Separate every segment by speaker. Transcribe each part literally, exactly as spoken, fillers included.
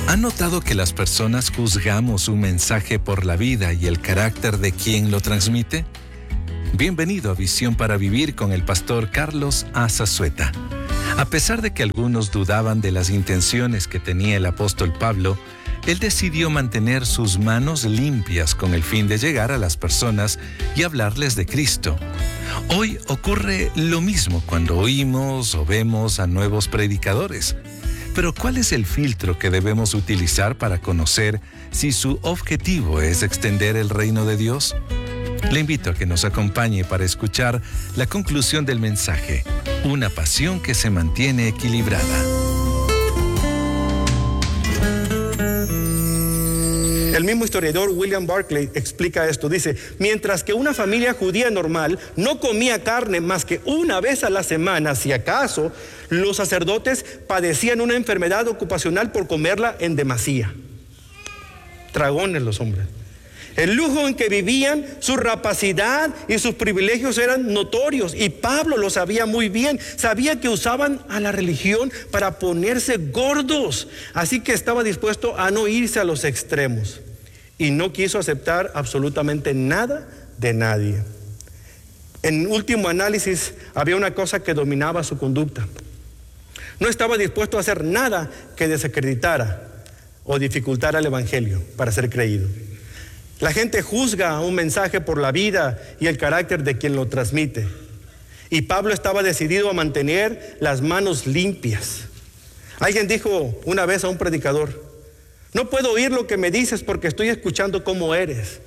Speaker 1: ¿Han notado que las personas juzgamos un mensaje por la vida y el carácter de quien lo transmite? Bienvenido a Visión para Vivir con el pastor Carlos Azazueta. A pesar de que algunos dudaban de las intenciones que tenía el apóstol Pablo, él decidió mantener sus manos limpias con el fin de llegar a las personas y hablarles de Cristo. Hoy ocurre lo mismo cuando oímos o vemos a nuevos predicadores. Pero ¿cuál es el filtro que debemos utilizar para conocer si su objetivo es extender el reino de Dios? Le invito a que nos acompañe para escuchar la conclusión del mensaje, una pasión que se mantiene equilibrada.
Speaker 2: El mismo historiador William Barclay explica esto. Dice, mientras que una familia judía normal no comía carne más que una vez a la semana, si acaso, los sacerdotes padecían una enfermedad ocupacional por comerla en demasía. Dragones los hombres. El lujo en que vivían, su rapacidad y sus privilegios eran notorios, y Pablo lo sabía muy bien. Sabía que usaban a la religión para ponerse gordos, así que estaba dispuesto a no irse a los extremos, y no quiso aceptar absolutamente nada de nadie. En último análisis, había una cosa que dominaba su conducta. No estaba dispuesto a hacer nada que desacreditara o dificultara el evangelio para ser creído. La gente juzga un mensaje por la vida y el carácter de quien lo transmite. Y Pablo estaba decidido a mantener las manos limpias. Alguien dijo una vez a un predicador, no puedo oír lo que me dices porque estoy escuchando cómo eres.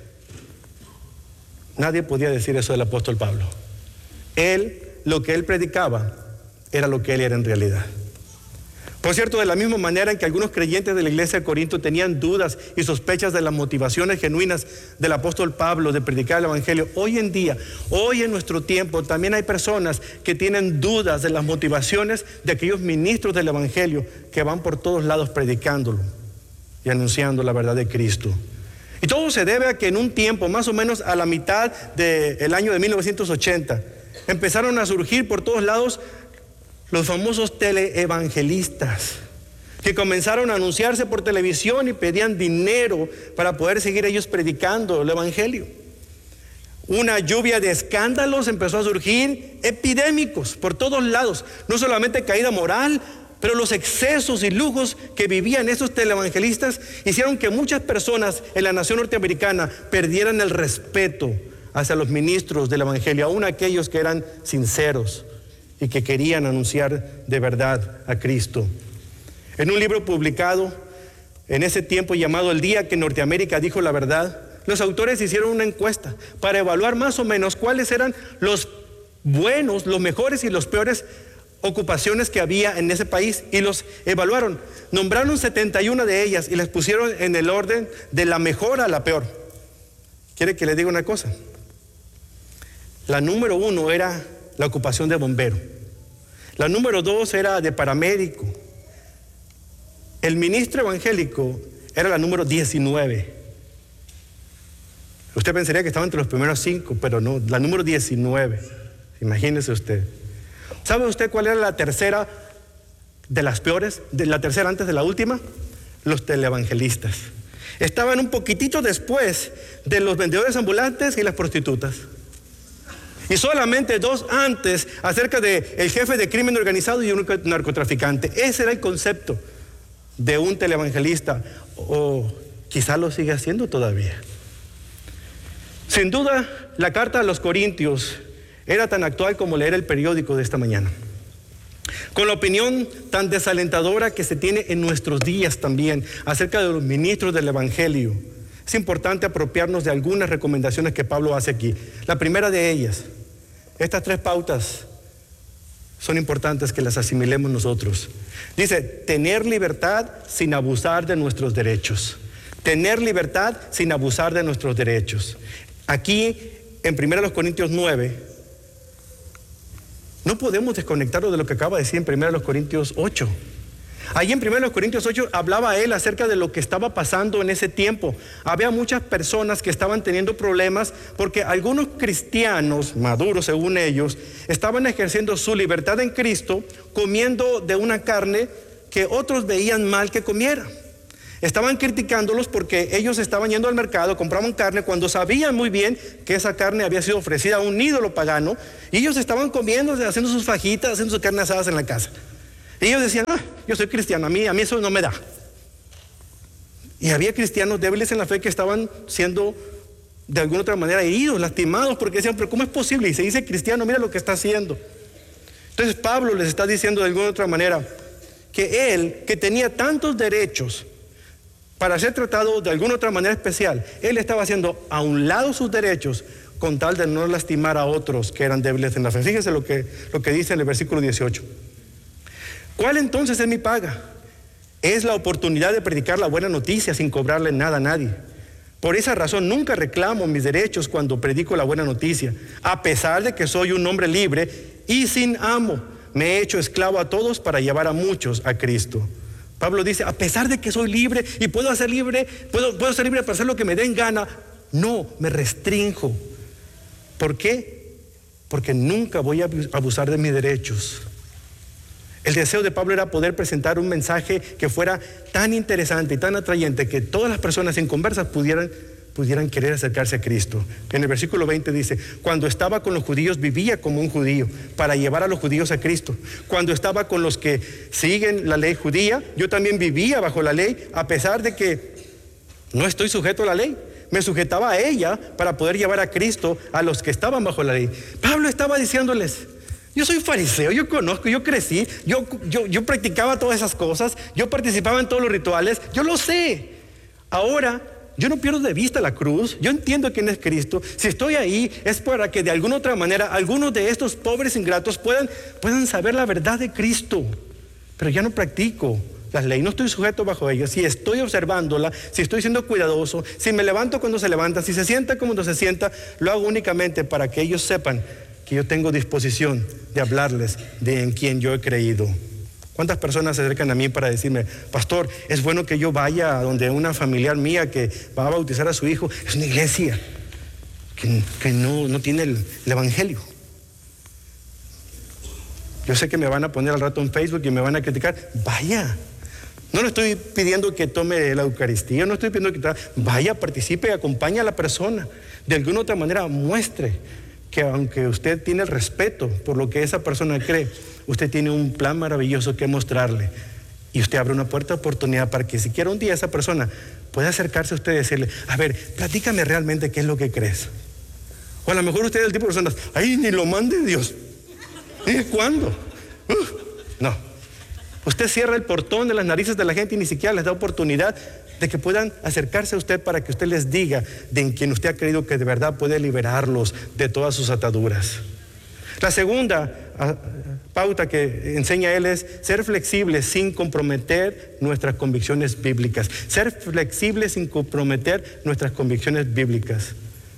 Speaker 2: Nadie podía decir eso del apóstol Pablo. Él, lo que él predicaba, era lo que él era en realidad. Por cierto, de la misma manera en que algunos creyentes de la iglesia de Corinto tenían dudas y sospechas de las motivaciones genuinas del apóstol Pablo de predicar el evangelio, hoy en día, hoy en nuestro tiempo, también hay personas que tienen dudas de las motivaciones de aquellos ministros del evangelio que van por todos lados predicándolo y anunciando la verdad de Cristo. Y todo se debe a que en un tiempo, más o menos a la mitad del año de mil novecientos ochenta, empezaron a surgir por todos lados los famosos teleevangelistas, que comenzaron a anunciarse por televisión y pedían dinero para poder seguir ellos predicando el evangelio. Una lluvia de escándalos empezó a surgir, epidémicos por todos lados. No solamente caída moral, pero los excesos y lujos que vivían esos teleevangelistas hicieron que muchas personas en la nación norteamericana perdieran el respeto hacia los ministros del evangelio, aún aquellos que eran sinceros y que querían anunciar de verdad a Cristo. En un libro publicado en ese tiempo llamado El día que Norteamérica dijo la verdad, los autores hicieron una encuesta para evaluar más o menos cuáles eran los buenos, los mejores y los peores ocupaciones que había en ese país, y los evaluaron. Nombraron setenta y una de ellas y las pusieron en el orden de la mejor a la peor. ¿Quiere que le diga una cosa? La número uno era la ocupación de bombero. La número dos era de paramédico. El ministro evangélico era la número diecinueve. Usted pensaría que estaba entre los primeros cinco, pero no, la número diecinueve. Imagínese usted. ¿Sabe usted cuál era la tercera de las peores? De la tercera antes de la última, los teleevangelistas. Estaban un poquitito después de los vendedores ambulantes y las prostitutas. Y solamente dos antes acerca del jefe de crimen organizado y un narcotraficante. Ese era el concepto de un teleevangelista, o quizá lo sigue haciendo todavía. Sin duda, la carta a los Corintios era tan actual como leer el periódico de esta mañana. Con la opinión tan desalentadora que se tiene en nuestros días también acerca de los ministros del evangelio, es importante apropiarnos de algunas recomendaciones que Pablo hace aquí. La primera de ellas, estas tres pautas son importantes que las asimilemos nosotros. Dice, tener libertad sin abusar de nuestros derechos. Tener libertad sin abusar de nuestros derechos. Aquí, en primera Corintios nueve, no podemos desconectarlo de lo que acaba de decir en primera Corintios ocho. Allí en primera Corintios ocho hablaba él acerca de lo que estaba pasando en ese tiempo. Había muchas personas que estaban teniendo problemas porque algunos cristianos maduros, según ellos, estaban ejerciendo su libertad en Cristo comiendo de una carne que otros veían mal que comiera. Estaban criticándolos porque ellos estaban yendo al mercado, compraban carne cuando sabían muy bien que esa carne había sido ofrecida a un ídolo pagano, y ellos estaban comiendo, haciendo sus fajitas, haciendo sus carnes asadas en la casa. Y ellos decían, ah, yo soy cristiano, a mí, a mí eso no me da. Y había cristianos débiles en la fe que estaban siendo de alguna otra manera heridos, lastimados, porque decían, pero ¿cómo es posible? Y se dice cristiano, mira lo que está haciendo. Entonces Pablo les está diciendo de alguna otra manera que él, que tenía tantos derechos para ser tratado de alguna otra manera especial, él estaba haciendo a un lado sus derechos con tal de no lastimar a otros que eran débiles en la fe. Fíjese lo que, lo que dice en el versículo dieciocho. ¿Cuál entonces es mi paga? Es la oportunidad de predicar la buena noticia sin cobrarle nada a nadie. Por esa razón nunca reclamo mis derechos cuando predico la buena noticia, a pesar de que soy un hombre libre y sin amo. Me he hecho esclavo a todos para llevar a muchos a Cristo. Pablo dice, a pesar de que soy libre y puedo ser libre, puedo, puedo ser libre para hacer lo que me den gana, no, me restrinjo. ¿Por qué? Porque nunca voy a abusar de mis derechos. El deseo de Pablo era poder presentar un mensaje que fuera tan interesante y tan atrayente que todas las personas en conversas pudieran, pudieran querer acercarse a Cristo. En el versículo veinte dice, cuando estaba con los judíos vivía como un judío para llevar a los judíos a Cristo. Cuando estaba con los que siguen la ley judía, yo también vivía bajo la ley, a pesar de que no estoy sujeto a la ley. Me sujetaba a ella para poder llevar a Cristo a los que estaban bajo la ley. Pablo estaba diciéndoles, yo soy fariseo, yo conozco, yo crecí, yo, yo, yo practicaba todas esas cosas, yo participaba en todos los rituales, yo lo sé. Ahora, yo no pierdo de vista la cruz, yo entiendo quién es Cristo. Si estoy ahí es para que de alguna otra manera algunos de estos pobres ingratos puedan, puedan saber la verdad de Cristo. Pero ya no practico las leyes, no estoy sujeto bajo ellas. Si estoy observándola, si estoy siendo cuidadoso, si me levanto cuando se levanta, si se sienta cuando se sienta, lo hago únicamente para que ellos sepan que yo tengo disposición de hablarles de en quien yo he creído. ¿Cuántas personas se acercan a mí para decirme, pastor, es bueno que yo vaya a donde una familiar mía que va a bautizar a su hijo? Es una iglesia que, que no, no tiene el, el evangelio. Yo sé que me van a poner al rato en Facebook y me van a criticar. Vaya. No le estoy pidiendo que tome la Eucaristía, no estoy pidiendo que vaya, participe, acompañe a la persona. De alguna otra manera muestre que aunque usted tiene el respeto por lo que esa persona cree, usted tiene un plan maravilloso que mostrarle. Y usted abre una puerta de oportunidad para que siquiera un día esa persona pueda acercarse a usted y decirle, a ver, platícame realmente qué es lo que crees. O a lo mejor usted es el tipo de personas, ay, ni lo mande Dios. ¿Y cuándo? Uh, no. Usted cierra el portón de las narices de la gente y ni siquiera les da oportunidad de que puedan acercarse a usted para que usted les diga de en quien usted ha creído que de verdad puede liberarlos de todas sus ataduras. La segunda pauta que enseña él es ser flexibles sin comprometer nuestras convicciones bíblicas. Ser flexibles sin comprometer nuestras convicciones bíblicas.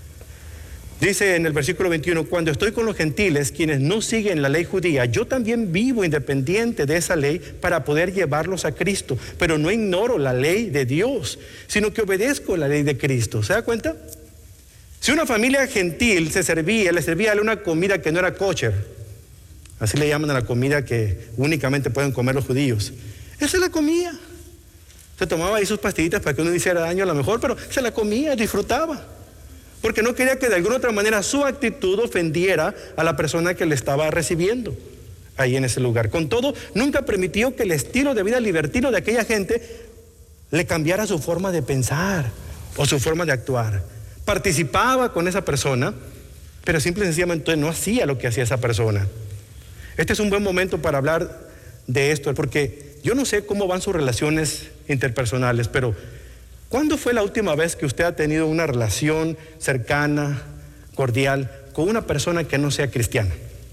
Speaker 2: Dice en el versículo veintiuno, cuando estoy con los gentiles, quienes no siguen la ley judía, yo también vivo independiente de esa ley para poder llevarlos a Cristo, pero no ignoro la ley de Dios, sino que obedezco la ley de Cristo. ¿Se da cuenta? Si una familia gentil se servía, le servía una comida que no era kosher, así le llaman a la comida que únicamente pueden comer los judíos, él se la comía. Se tomaba ahí sus pastillitas para que no le hiciera daño a lo mejor, pero se la comía, disfrutaba. Porque no quería que de alguna otra manera su actitud ofendiera a la persona que le estaba recibiendo ahí en ese lugar. Con todo, nunca permitió que el estilo de vida libertino de aquella gente le cambiara su forma de pensar o su forma de actuar. Participaba con esa persona, pero simple y sencillamente no hacía lo que hacía esa persona. Este es un buen momento para hablar de esto, porque yo no sé cómo van sus relaciones interpersonales, pero ¿cuándo fue la última vez que usted ha tenido una relación cercana, cordial, con una persona que no sea cristiana?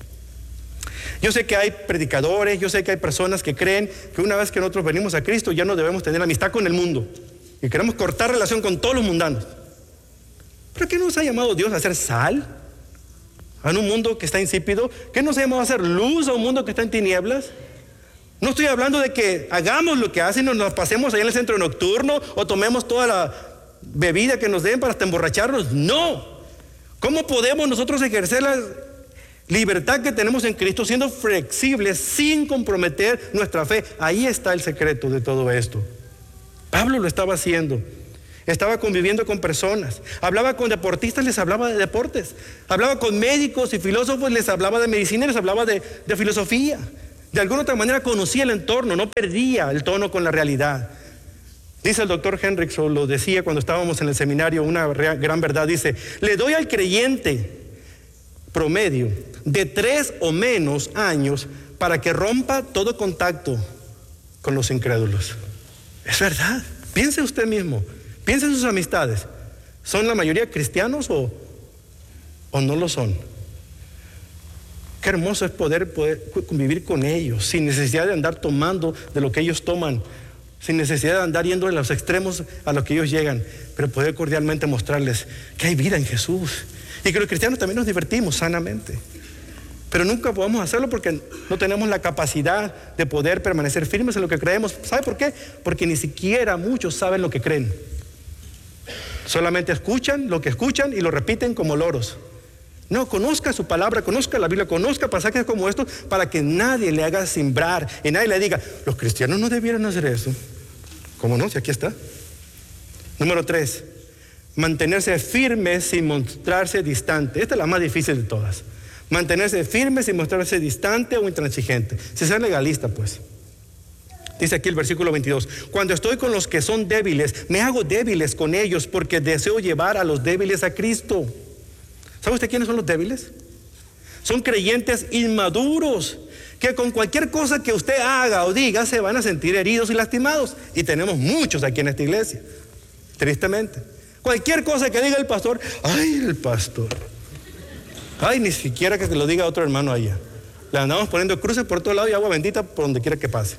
Speaker 2: Yo sé que hay predicadores, yo sé que hay personas que creen que una vez que nosotros venimos a Cristo ya no debemos tener amistad con el mundo y queremos cortar relación con todos los mundanos. ¿Pero qué nos ha llamado Dios a hacer sal en un mundo que está insípido? ¿Qué nos ha llamado a hacer luz a un mundo que está en tinieblas? No estoy hablando de que hagamos lo que hacen o nos pasemos allá en el centro nocturno o tomemos toda la bebida que nos den para hasta emborracharnos. No. ¿Cómo podemos nosotros ejercer la libertad que tenemos en Cristo siendo flexibles sin comprometer nuestra fe? Ahí está el secreto de todo esto. Pablo lo estaba haciendo. Estaba conviviendo con personas. Hablaba con deportistas, les hablaba de deportes. Hablaba con médicos y filósofos, les hablaba de medicina, les hablaba de, de filosofía. De alguna otra manera conocía el entorno, no perdía el tono con la realidad. Dice el doctor Hendrickson, lo decía cuando estábamos en el seminario, una gran verdad, dice: le doy al creyente promedio de tres o menos años para que rompa todo contacto con los incrédulos. Es verdad. Piense usted mismo, piense en sus amistades. ¿Son la mayoría cristianos o, o no lo son? Qué hermoso es poder, poder convivir con ellos sin necesidad de andar tomando de lo que ellos toman, sin necesidad de andar yendo a los extremos a los que ellos llegan, pero poder cordialmente mostrarles que hay vida en Jesús y que los cristianos también nos divertimos sanamente. Pero nunca podemos hacerlo porque no tenemos la capacidad de poder permanecer firmes en lo que creemos. ¿Sabe por qué? Porque ni siquiera muchos saben lo que creen. Solamente escuchan lo que escuchan y lo repiten como loros. No, conozca su palabra, conozca la Biblia, conozca pasajes como estos para que nadie le haga simbrar y nadie le diga: los cristianos no debieran hacer eso. ¿Cómo no? Si aquí está. Número tres, mantenerse firme sin mostrarse distante. Esta es la más difícil de todas. Mantenerse firme sin mostrarse distante o intransigente. Si ser legalista, pues. Dice aquí el versículo veintidós: cuando estoy con los que son débiles, me hago débiles con ellos porque deseo llevar a los débiles a Cristo. ¿Sabe usted quiénes son los débiles? Son creyentes inmaduros que con cualquier cosa que usted haga o diga se van a sentir heridos y lastimados. Y tenemos muchos aquí en esta iglesia, tristemente. Cualquier cosa que diga el pastor: ay, el pastor. Ay, ni siquiera que se lo diga a otro hermano allá. Le andamos poniendo cruces por todos lados y agua bendita por donde quiera que pase.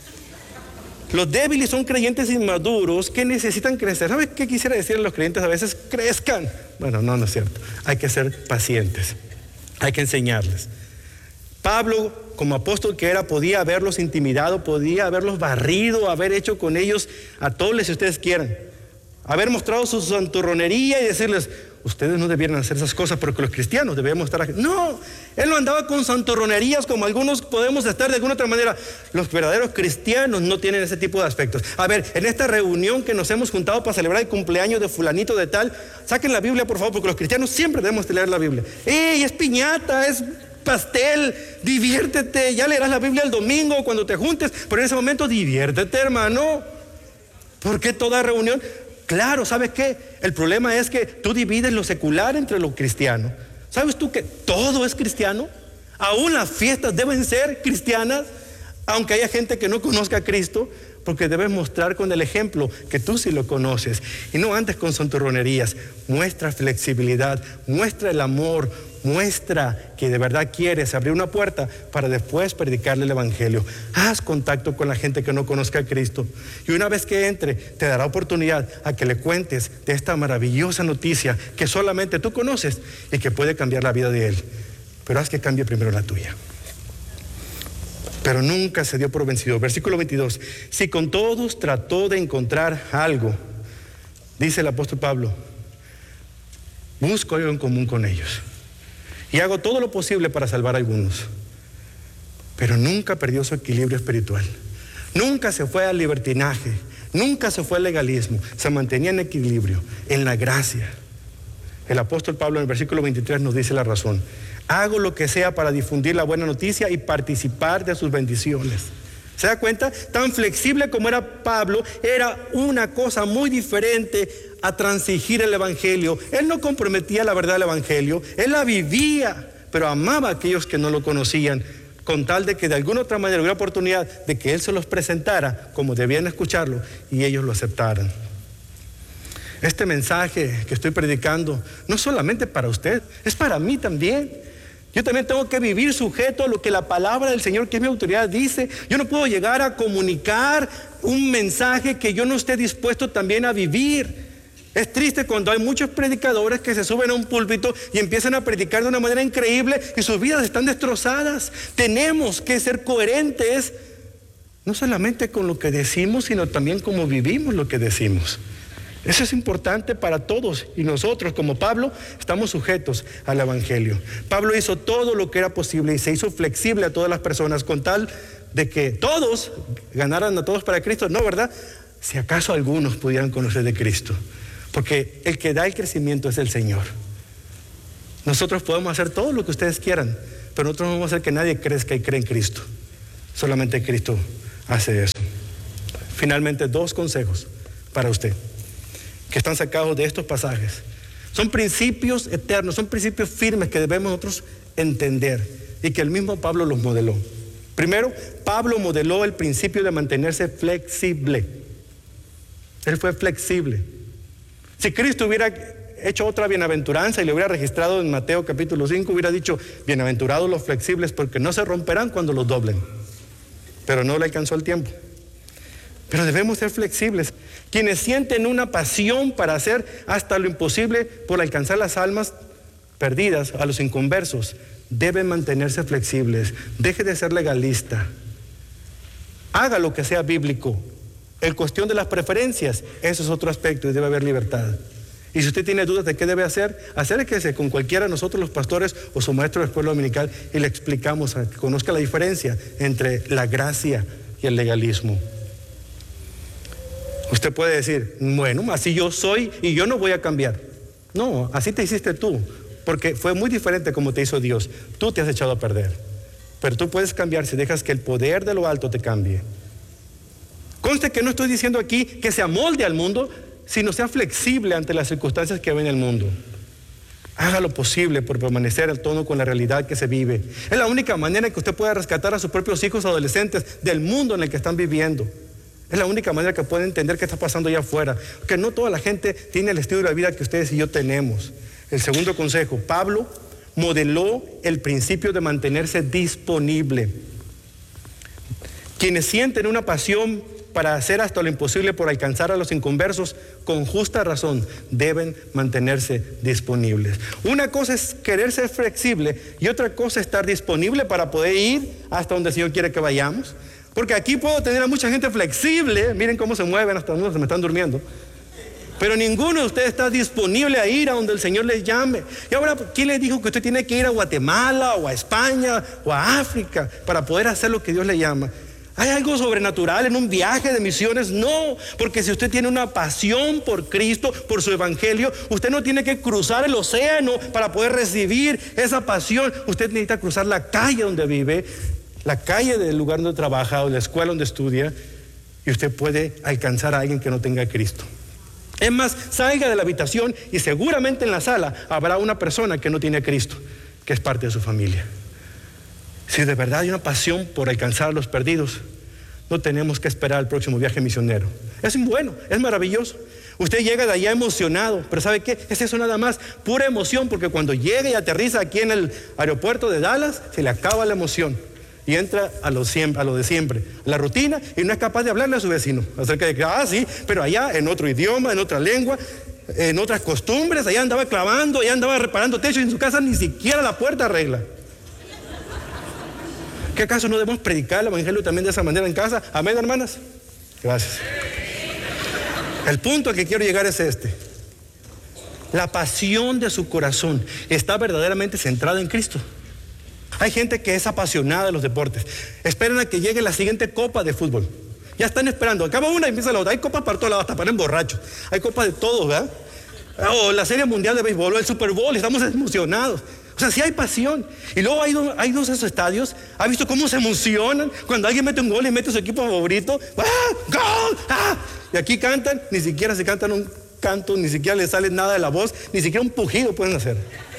Speaker 2: Los débiles son creyentes inmaduros que necesitan crecer. ¿Sabes qué quisiera decirle a los creyentes a veces? Crezcan. Bueno, no, no es cierto. Hay que ser pacientes. Hay que enseñarles. Pablo, como apóstol que era, podía haberlos intimidado, podía haberlos barrido, haber hecho con ellos a todos si ustedes quieran. Haber mostrado su santurronería y decirles: ustedes no debieran hacer esas cosas porque los cristianos debemos estar aquí. No, él no andaba con santurronerías como algunos podemos estar de alguna otra manera. Los verdaderos cristianos no tienen ese tipo de aspectos. A ver, en esta reunión que nos hemos juntado para celebrar el cumpleaños de fulanito de tal, saquen la Biblia por favor, porque los cristianos siempre debemos leer la Biblia. ¡Ey, es piñata, es pastel! Diviértete, ya leerás la Biblia el domingo cuando te juntes, pero en ese momento diviértete, hermano. ¿Por qué toda reunión? Claro, ¿sabes qué? El problema es que tú divides lo secular entre lo cristiano. ¿Sabes tú que todo es cristiano? Aún las fiestas deben ser cristianas, aunque haya gente que no conozca a Cristo, porque debes mostrar con el ejemplo que tú sí lo conoces. Y no andes con santurronerías. Muestra flexibilidad, muestra el amor, muestra que de verdad quieres abrir una puerta para después predicarle el evangelio. Haz contacto con la gente que no conozca a Cristo, y una vez que entre te dará oportunidad a que le cuentes de esta maravillosa noticia que solamente tú conoces y que puede cambiar la vida de él. Pero haz que cambie primero la tuya. Pero nunca se dio por vencido. Versículo veintidós: si con todos trató de encontrar algo, dice el apóstol Pablo, busco algo en común con ellos y hago todo lo posible para salvar a algunos. Pero nunca perdió su equilibrio espiritual. Nunca se fue al libertinaje. Nunca se fue al legalismo. Se mantenía en equilibrio, en la gracia. El apóstol Pablo en el versículo veintitrés nos dice la razón: hago lo que sea para difundir la buena noticia y participar de sus bendiciones. ¿Se da cuenta? Tan flexible como era Pablo, era una cosa muy diferente a transigir el evangelio. Él no comprometía la verdad del evangelio, él la vivía, pero amaba a aquellos que no lo conocían, con tal de que de alguna otra manera hubiera oportunidad de que él se los presentara como debían escucharlo y ellos lo aceptaran. Este mensaje que estoy predicando no es solamente para usted, es para mí también. Yo también tengo que vivir sujeto a lo que la palabra del Señor, que es mi autoridad, dice. Yo no puedo llegar a comunicar un mensaje que yo no esté dispuesto también a vivir. Es triste cuando hay muchos predicadores que se suben a un púlpito y empiezan a predicar de una manera increíble y sus vidas están destrozadas. Tenemos que ser coherentes, no solamente con lo que decimos, sino también como vivimos lo que decimos. Eso es importante para todos, y nosotros como Pablo estamos sujetos al evangelio. Pablo hizo todo lo que era posible y se hizo flexible a todas las personas con tal de que todos ganaran a todos para Cristo. No, ¿verdad? si acaso algunos pudieran conocer de Cristo, porque el que da el crecimiento es el Señor. Nosotros podemos hacer todo lo que ustedes quieran, pero nosotros no vamos a hacer que nadie crezca y cree en Cristo. Solamente Cristo hace eso. Finalmente, dos consejos para usted, que están sacados de estos pasajes. Son principios eternos, son principios firmes que debemos nosotros entender y que el mismo Pablo los modeló. Primero, Pablo modeló el principio de mantenerse flexible. Él fue flexible. Si Cristo hubiera hecho otra bienaventuranza y le hubiera registrado en Mateo capítulo cinco, hubiera dicho: bienaventurados los flexibles, porque no se romperán cuando los doblen. Pero no le alcanzó el tiempo. Pero debemos ser flexibles. Quienes sienten una pasión para hacer hasta lo imposible por alcanzar las almas perdidas, a los inconversos, deben mantenerse flexibles. Deje de ser legalista. Haga lo que sea bíblico. En cuestión de las preferencias, eso es otro aspecto y debe haber libertad. Y si usted tiene dudas de qué debe hacer, acérquese con cualquiera de nosotros los pastores o su maestro de escuela dominical y le explicamos a que conozca la diferencia entre la gracia y el legalismo. Usted puede decir: bueno, así yo soy y yo no voy a cambiar. No, así te hiciste tú, porque fue muy diferente como te hizo Dios. Tú te has echado a perder, pero tú puedes cambiar si dejas que el poder de lo alto te cambie. Conste que no estoy diciendo aquí que se amolde al mundo, sino sea flexible ante las circunstancias que ve en el mundo. Haga lo posible por permanecer al tono con la realidad que se vive. Es la única manera que usted pueda rescatar a sus propios hijos adolescentes del mundo en el que están viviendo. Es la única manera que pueden entender qué está pasando allá afuera, que no toda la gente tiene el estilo de vida que ustedes y yo tenemos. El segundo consejo: Pablo modeló el principio de mantenerse disponible. Quienes sienten una pasión para hacer hasta lo imposible por alcanzar a los inconversos, con justa razón deben mantenerse disponibles. Una cosa es querer ser flexible y otra cosa es estar disponible para poder ir hasta donde el Señor quiere que vayamos. Porque aquí puedo tener a mucha gente flexible, miren cómo se mueven, hasta donde se me están durmiendo, pero ninguno de ustedes está disponible a ir a donde el Señor les llame. Y ahora, ¿quién les dijo que usted tiene que ir a Guatemala o a España o a África para poder hacer lo que Dios le llama? ¿Hay algo sobrenatural en un viaje de misiones? No, porque si usted tiene una pasión por Cristo, por su evangelio, usted no tiene que cruzar el océano para poder recibir esa pasión. Usted necesita cruzar la calle donde vive, la calle del lugar donde trabaja o la escuela donde estudia, y usted puede alcanzar a alguien que no tenga a Cristo. Es más, salga de la habitación y seguramente en la sala habrá una persona que no tiene a Cristo, que es parte de su familia. Si de verdad hay una pasión por alcanzar a los perdidos, no tenemos que esperar al próximo viaje misionero. Es bueno, es maravilloso. Usted llega de allá emocionado, pero ¿sabe qué? Es eso nada más, pura emoción, porque cuando llega y aterriza aquí en el aeropuerto de Dallas, se le acaba la emoción y entra a lo, siempre, a lo de siempre, la rutina, y no es capaz de hablarle a su vecino acerca de que, ah, sí, pero allá en otro idioma, en otra lengua, en otras costumbres, allá andaba clavando, allá andaba reparando techos, y en su casa ni siquiera la puerta arregla. ¿Qué acaso no debemos predicar el evangelio también de esa manera en casa? Amén, hermanas. Gracias. El punto al que quiero llegar es este: la pasión de su corazón está verdaderamente centrada en Cristo. Hay gente que es apasionada de los deportes. Esperan a que llegue la siguiente copa de fútbol. Ya están esperando. Acaba una y empieza la otra. Hay copas para todos lados, hasta para emborrachos. Hay copas de todo, ¿verdad? O la Serie Mundial de Béisbol, o el Super Bowl. Estamos emocionados. O sea, sí hay pasión. Y luego hay dos, hay dos esos estadios. ¿Ha visto cómo se emocionan cuando alguien mete un gol y mete su equipo favorito? ¡Ah! ¡Gol! ¡Ah! Y aquí cantan, ni siquiera se cantan un canto, ni siquiera les sale nada de la voz, ni siquiera un pujido pueden hacer.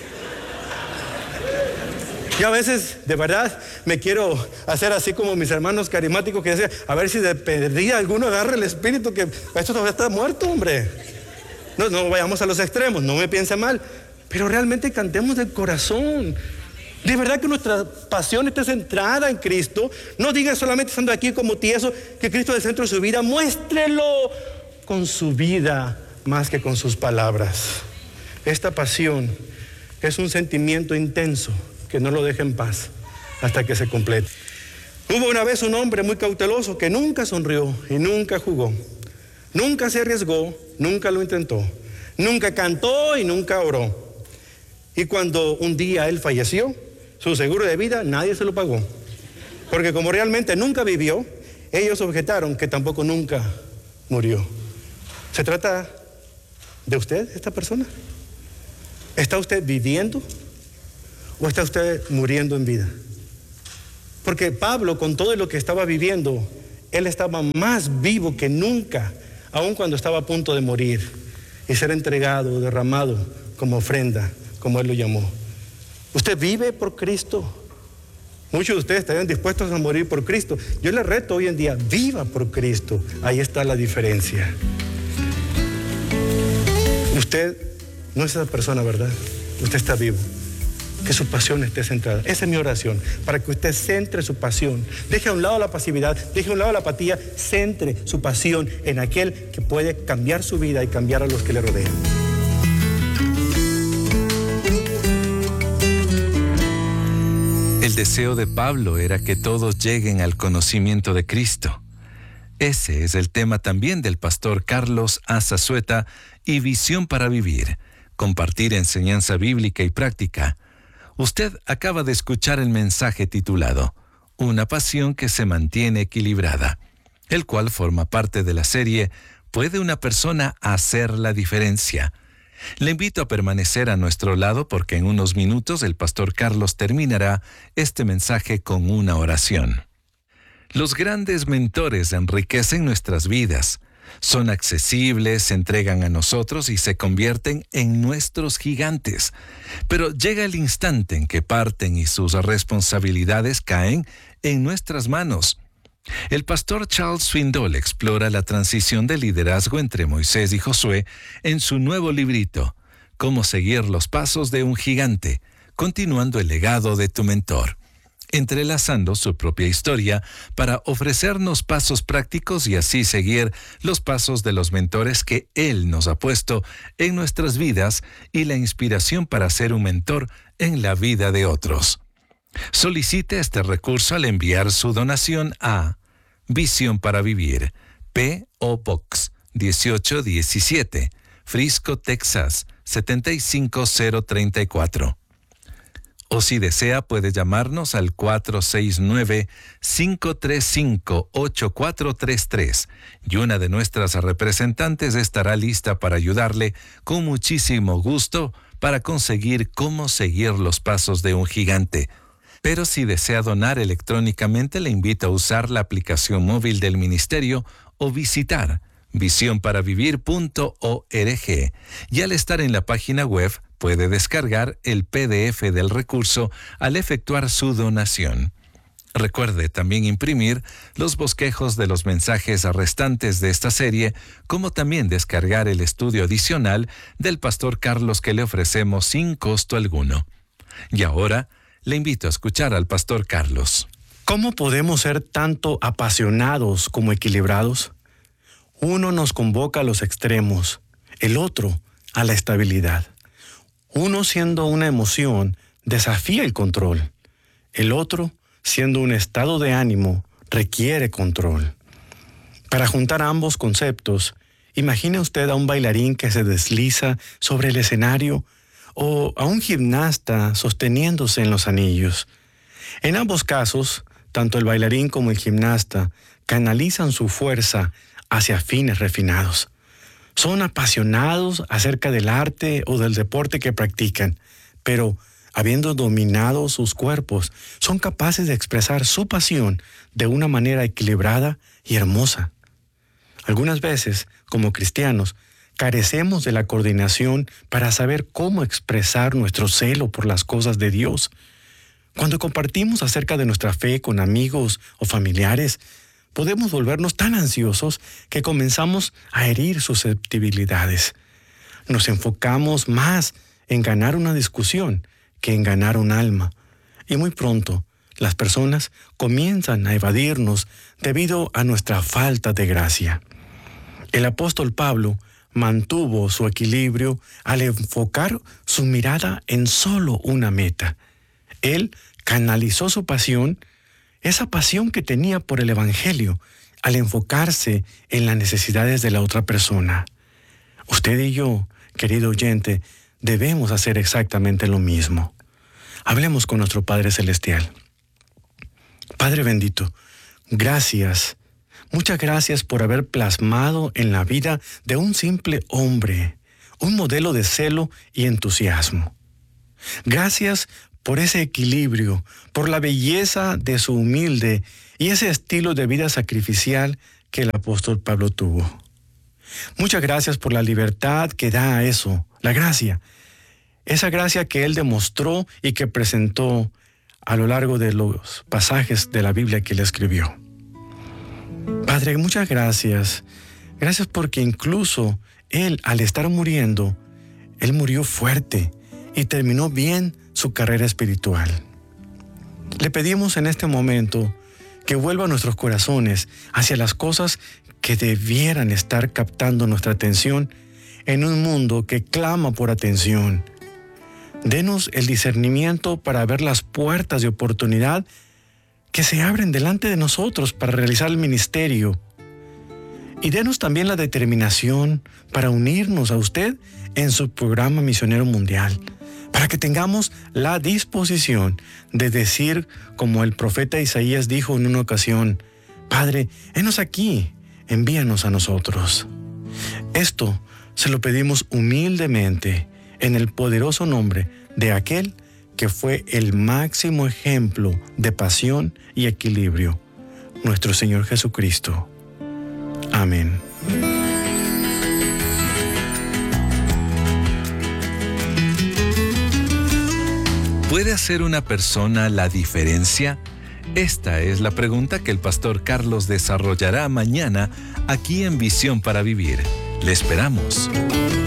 Speaker 2: Yo a veces, de verdad, me quiero hacer así como mis hermanos carismáticos que decían, a ver si de perdida alguno agarra el espíritu, que esto todavía está muerto, hombre. No, no vayamos a los extremos, no me piense mal. Pero realmente cantemos del corazón. De verdad que nuestra pasión esté centrada en Cristo. No diga solamente estando aquí como tieso que Cristo es el centro de su vida. Muéstrelo con su vida más que con sus palabras. Esta pasión es un sentimiento intenso que no lo deja en paz hasta que se complete. Hubo una vez un hombre muy cauteloso que nunca sonrió y nunca jugó. Nunca se arriesgó, nunca lo intentó. Nunca cantó y nunca oró. Y cuando un día él falleció, su seguro de vida nadie se lo pagó. Porque como realmente nunca vivió, ellos objetaron que tampoco nunca murió. ¿Se trata de usted, esta persona? ¿Está usted viviendo o está usted muriendo en vida? Porque Pablo, con todo lo que estaba viviendo, él estaba más vivo que nunca, aun cuando estaba a punto de morir y ser entregado, derramado como ofrenda, como él lo llamó. ¿Usted vive por Cristo? Muchos de ustedes estarían dispuestos a morir por Cristo. Yo les reto hoy en día, viva por Cristo. Ahí está la diferencia. Usted no es esa persona, ¿verdad? Usted está vivo. Que su pasión esté centrada. Esa es mi oración, para que usted centre su pasión. Deje a un lado la pasividad, deje a un lado la apatía, centre su pasión en aquel que puede cambiar su vida y cambiar a los que le rodean.
Speaker 1: El deseo de Pablo era que todos lleguen al conocimiento de Cristo. Ese es el tema también del pastor Carlos Azazueta y Visión para Vivir, compartir enseñanza bíblica y práctica. Usted acaba de escuchar el mensaje titulado Una pasión que se mantiene equilibrada, el cual forma parte de la serie ¿Puede una persona hacer la diferencia? Le invito a permanecer a nuestro lado porque en unos minutos el pastor Carlos terminará este mensaje con una oración. Los grandes mentores enriquecen nuestras vidas. Son accesibles, se entregan a nosotros y se convierten en nuestros gigantes. Pero llega el instante en que parten y sus responsabilidades caen en nuestras manos. El pastor Charles Swindoll explora la transición de liderazgo entre Moisés y Josué en su nuevo librito, Cómo seguir los pasos de un gigante, continuando el legado de tu mentor, entrelazando su propia historia para ofrecernos pasos prácticos y así seguir los pasos de los mentores que Él nos ha puesto en nuestras vidas y la inspiración para ser un mentor en la vida de otros. Solicite este recurso al enviar su donación a Visión para Vivir, P O Box dieciocho diecisiete, Frisco, Texas siete cinco cero tres cuatro. O si desea, puede llamarnos al cuatro seis nueve, cinco tres cinco, ocho cuatro tres tres y una de nuestras representantes estará lista para ayudarle con muchísimo gusto para conseguir cómo seguir los pasos de un gigante. Pero si desea donar electrónicamente, le invito a usar la aplicación móvil del ministerio o visitar visión para vivir punto org. Y al estar en la página web, puede descargar el P D F del recurso al efectuar su donación. Recuerde también imprimir los bosquejos de los mensajes restantes de esta serie, como también descargar el estudio adicional del pastor Carlos que le ofrecemos sin costo alguno. Y ahora, le invito a escuchar al pastor Carlos.
Speaker 2: ¿Cómo podemos ser tanto apasionados como equilibrados? Uno nos convoca a los extremos, el otro a la estabilidad. Uno, siendo una emoción, desafía el control. El otro, siendo un estado de ánimo, requiere control. Para juntar ambos conceptos, imagine usted a un bailarín que se desliza sobre el escenario o a un gimnasta sosteniéndose en los anillos. En ambos casos, tanto el bailarín como el gimnasta canalizan su fuerza hacia fines refinados. Son apasionados acerca del arte o del deporte que practican, pero habiendo dominado sus cuerpos, son capaces de expresar su pasión de una manera equilibrada y hermosa. Algunas veces, como cristianos, carecemos de la coordinación para saber cómo expresar nuestro celo por las cosas de Dios. Cuando compartimos acerca de nuestra fe con amigos o familiares, podemos volvernos tan ansiosos que comenzamos a herir susceptibilidades. Nos enfocamos más en ganar una discusión que en ganar un alma. Y muy pronto, las personas comienzan a evadirnos debido a nuestra falta de gracia. El apóstol Pablo mantuvo su equilibrio al enfocar su mirada en solo una meta. Él canalizó su pasión, esa pasión que tenía por el Evangelio, al enfocarse en las necesidades de la otra persona. Usted y yo, querido oyente, debemos hacer exactamente lo mismo. Hablemos con nuestro Padre Celestial. Padre bendito, gracias muchas gracias por haber plasmado en la vida de un simple hombre un modelo de celo y entusiasmo. Gracias por ese equilibrio, por la belleza de su humilde y ese estilo de vida sacrificial que el apóstol Pablo tuvo. Muchas gracias por la libertad que da a eso, la gracia. Esa gracia que él demostró y que presentó a lo largo de los pasajes de la Biblia que él escribió. Padre, muchas gracias. Gracias porque incluso él, al estar muriendo, él murió fuerte y terminó bien su carrera espiritual. Le pedimos en este momento que vuelva nuestros corazones hacia las cosas que debieran estar captando nuestra atención en un mundo que clama por atención. Denos el discernimiento para ver las puertas de oportunidad que se abren delante de nosotros para realizar el ministerio. Y denos también la determinación para unirnos a usted en su programa misionero mundial, para que tengamos la disposición de decir, como el profeta Isaías dijo en una ocasión: Padre, henos aquí, envíanos a nosotros. Esto se lo pedimos humildemente en el poderoso nombre de aquel que fue el máximo ejemplo de pasión y equilibrio, nuestro Señor Jesucristo. Amén.
Speaker 1: ¿Puede hacer una persona la diferencia? Esta es la pregunta que el pastor Carlos desarrollará mañana aquí en Visión para Vivir. Le esperamos.